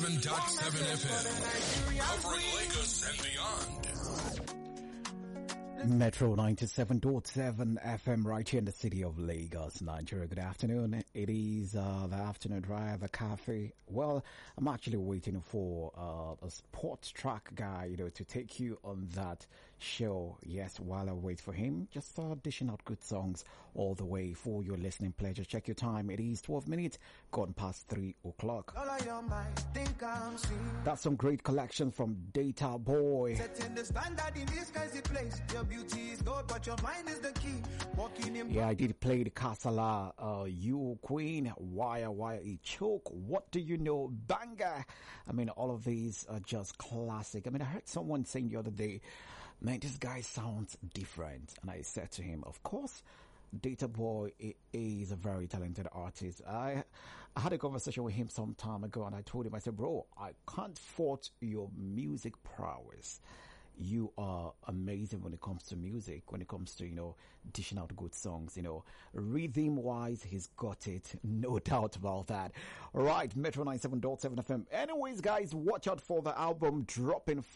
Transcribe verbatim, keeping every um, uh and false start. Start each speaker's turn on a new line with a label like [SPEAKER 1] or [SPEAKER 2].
[SPEAKER 1] ninety-seven point seven F M. Covering Lagos and beyond.
[SPEAKER 2] Metro ninety-seven point seven F M right here in the city of Lagos, Nigeria. Good afternoon. It is uh, the afternoon drive, a cafe. Well, I'm actually waiting for uh, a sports track guy, you know, to take you on that show. Yes, while I wait for him, just uh, dishing out good songs all the way for your listening pleasure. Check your time. It is twelve minutes, gone past three o'clock. That's some great collection from Data Boy.
[SPEAKER 3] Setting the standard in this crazy place. Your beauty is gold, but your mind is the key. Walking in.
[SPEAKER 2] Yeah, I did play the Kasala, uh, You Queen, Wire Wire E Choke, What Do You Know, Banger. I mean, all of these are just classic. I mean, I heard someone saying the other day, man, this guy sounds different. And I said to him, of course, Data Boy is a very talented artist. I, I had a conversation with him some time ago and I told him, I said, bro, I can't fault your music prowess. You are amazing when it comes to music, when it comes to, you know, dishing out good songs, you know, rhythm wise, he's got it. No doubt about that. All right. Metro ninety-seven point seven F M. Anyways, guys, watch out for the album dropping